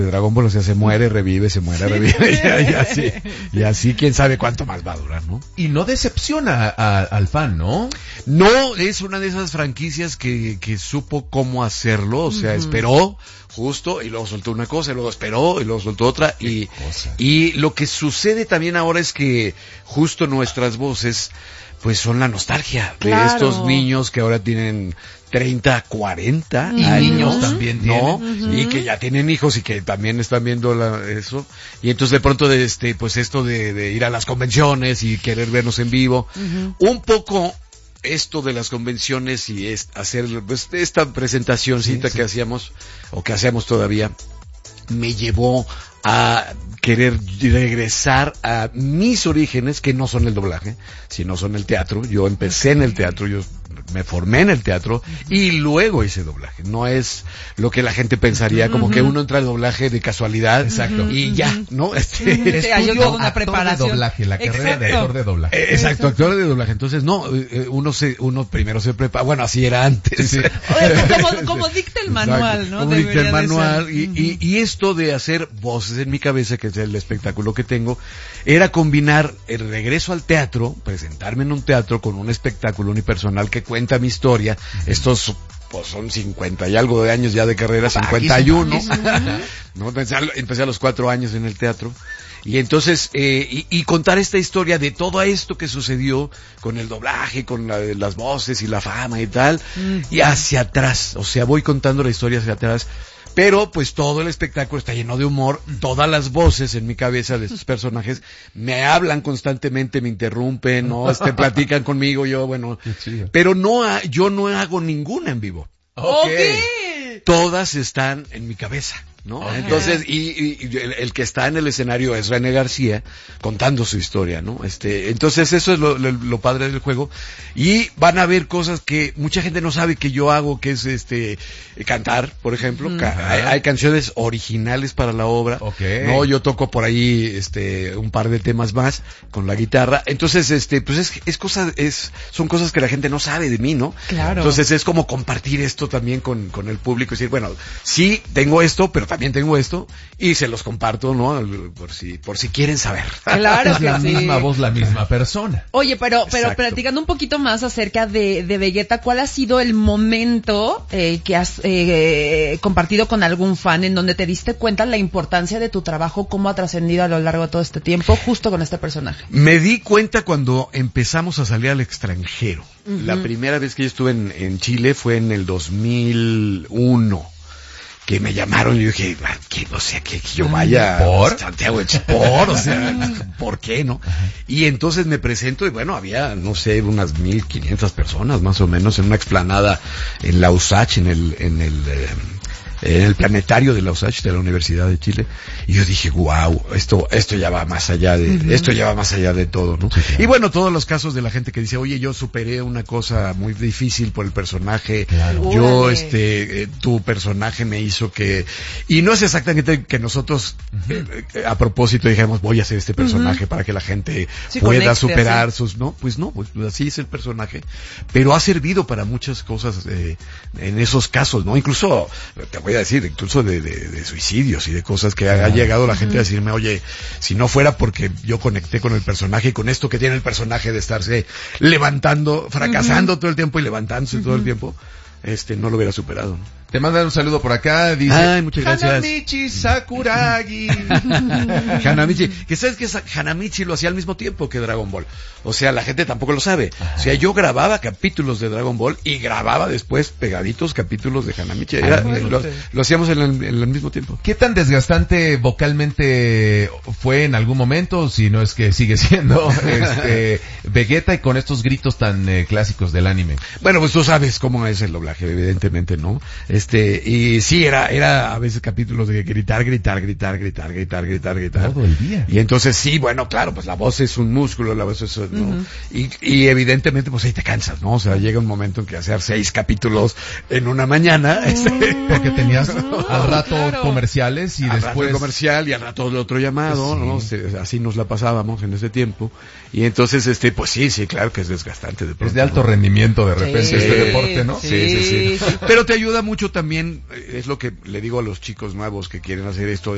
Dragon Ball, o sea, se muere, revive, y así quién sabe cuánto más va a durar, ¿no? Y no decepciona al fan, ¿no? No, es una de esas franquicias que supo cómo hacerlo, o sea, esperó justo, y luego soltó una cosa, y luego esperó, y luego soltó otra, y lo que sucede también ahora es que justo nuestras voces, pues son la nostalgia de estos niños que ahora tienen 30, 40 y años, niños también tienen, ¿no? Y que ya tienen hijos y que también están viendo eso, y entonces de pronto pues esto de ir a las convenciones y querer vernos en vivo, un poco esto de las convenciones y hacer pues esta presentacioncita que hacíamos o que hacemos todavía me llevó a querer regresar a mis orígenes, que no son el doblaje, sino son el teatro. Yo empecé en el teatro, yo me formé en el teatro y luego hice doblaje. No es lo que la gente pensaría, como que uno entra al doblaje de casualidad. Exacto. Y ya, ¿no? Estudio una preparación. De doblaje, la carrera de actor de doblaje. Exacto, actor de doblaje. Entonces, no, uno primero se prepara. Bueno, así era antes. Sí. Como dicta el manual, ¿no? Como dicta el manual. Y esto de hacer voces en mi cabeza, que es el espectáculo que tengo, era combinar el regreso al teatro, presentarme en un teatro con un espectáculo unipersonal que cuenta mi historia. Estos pues son 50 y algo de años ya de carrera, 51. ¿No? Empecé a los 4 años en el teatro. Y entonces, y contar esta historia de todo esto que sucedió con el doblaje, con las voces y la fama y tal, y hacia atrás. O sea, voy contando la historia hacia atrás. Pero pues todo el espectáculo está lleno de humor, todas las voces en mi cabeza de estos personajes me hablan constantemente, me interrumpen, ¿no? Platican conmigo, pero yo no hago ninguna en vivo. Okay. Todas están en mi cabeza, ¿no? Okay. Entonces, y el que está en el escenario es René García contando su historia, ¿no? Entonces eso es lo padre del juego. Y van a ver cosas que mucha gente no sabe que yo hago, que es cantar, por ejemplo. Hay canciones originales para la obra. Okay. No, yo toco por ahí un par de temas más con la guitarra. Entonces, pues son cosas que la gente no sabe de mí, ¿no? Claro. Entonces es como compartir esto también con el público y decir, bueno, sí tengo esto, pero también tengo esto, y se los comparto, ¿no? Por si quieren saber. Claro. Es la misma voz, la misma persona. Oye, pero platicando un poquito más acerca de Vegeta, ¿cuál ha sido el momento que has compartido con algún fan en donde te diste cuenta la importancia de tu trabajo, cómo ha trascendido a lo largo de todo este tiempo, justo con este personaje? Me di cuenta cuando empezamos a salir al extranjero. La primera vez que yo estuve en Chile fue en el 2001. Que me llamaron y yo dije, que yo vaya ¿Por? a Santiago de Chile, ¿por qué no? Y entonces me presento y bueno, había, no sé, unas 1,500 personas más o menos en una explanada en la USACH, en el planetario de la USACH, de la Universidad de Chile, y yo dije, wow, esto ya va más allá de todo, ¿no? Sí, claro. Y bueno, todos los casos de la gente que dice, oye, yo superé una cosa muy difícil por el personaje, claro. Yo, tu personaje me hizo que, y no es exactamente que nosotros, a propósito dijéramos, voy a hacer este personaje para que la gente pueda superar sus, pues así es el personaje, pero ha servido para muchas cosas, en esos casos, ¿no? Incluso, te voy a decir, incluso de suicidios y de cosas que ha llegado la gente a decirme, oye, si no fuera porque yo conecté con el personaje y con esto que tiene el personaje de estarse levantando, fracasando todo el tiempo y levantándose todo el tiempo, no lo hubiera superado, ¿no? Te mandan un saludo por acá, dice... Ay, muchas gracias. Hanamichi Sakuragi. Hanamichi, que sabes que Hanamichi lo hacía al mismo tiempo que Dragon Ball. O sea, la gente tampoco lo sabe. O sea, yo grababa capítulos de Dragon Ball y grababa después pegaditos capítulos de Hanamichi. Lo hacíamos en el mismo tiempo. ¿Qué tan desgastante vocalmente fue en algún momento? Si no es que sigue siendo Vegeta y con estos gritos tan clásicos del anime. Bueno, pues tú sabes cómo es el doblaje, evidentemente, ¿no? Y sí, era a veces capítulos de gritar. Todo el día. Y entonces sí, bueno, claro, pues la voz es un músculo, la voz es, ¿no? Y evidentemente, pues ahí te cansas, ¿no? O sea, llega un momento en que hacer 6 capítulos en una mañana, porque tenías al rato comerciales y al después rato comercial y al rato el otro llamado, sí. ¿No? Así nos la pasábamos en ese tiempo. Y entonces, pues sí, claro que es desgastante de pronto, es de alto rendimiento de repente este deporte, ¿no? Sí. Pero te ayuda mucho también, es lo que le digo a los chicos nuevos que quieren hacer esto,